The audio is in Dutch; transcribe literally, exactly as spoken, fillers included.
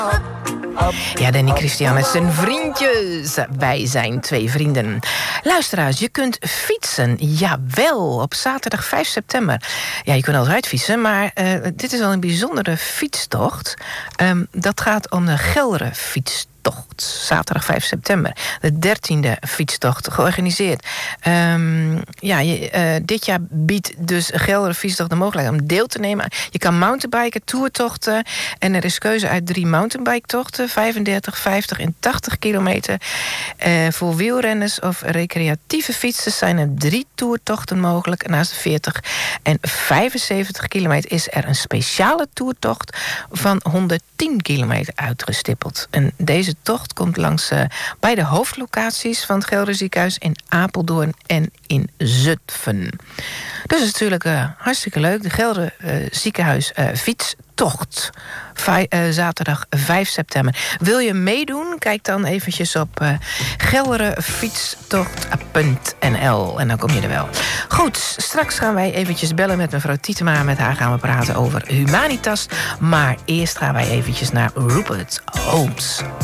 Ja, Danny Christian met zijn vriendjes. Wij zijn twee vrienden. Luisteraars, je kunt fietsen. Jawel, op zaterdag vijf september. Ja, je kunt altijd fietsen, maar uh, dit is wel een bijzondere fietstocht. Um, dat gaat om de Gelre fietstocht. Zaterdag vijf september. De dertiende fietstocht georganiseerd. Um, ja, je, uh, dit jaar biedt dus Gelre fietstocht de mogelijkheid om deel te nemen. Je kan mountainbiken, toertochten. En er is keuze uit drie mountainbiketochten. vijfendertig, vijftig en tachtig kilometer. Uh, voor wielrenners of recreatieve fietsers zijn er drie toertochten mogelijk. Naast de veertig en vijfenzeventig kilometer is er een speciale toertocht van honderdtien kilometer uitgestippeld. En deze tocht komt langs uh, beide hoofdlocaties van het Gelre ziekenhuis in Apeldoorn en in Zutphen. Dus het is natuurlijk uh, hartstikke leuk. De Gelre uh, ziekenhuis uh, fietstocht. Vij, uh, zaterdag vijf september. Wil je meedoen? Kijk dan eventjes op uh, gelrefietstocht punt n l en dan kom je er wel. Goed, straks gaan wij eventjes bellen met mevrouw Tietema. Met haar gaan we praten over Humanitas. Maar eerst gaan wij eventjes naar Rupert Holmes.